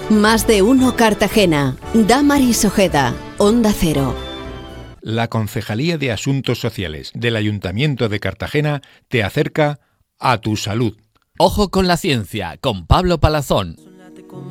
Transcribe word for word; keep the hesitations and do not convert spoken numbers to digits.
Más de uno Cartagena. Damaris Ojeda, Onda Cero. La Concejalía de Asuntos Sociales del Ayuntamiento de Cartagena te acerca a tu salud. Ojo con la ciencia, con Pablo Palazón.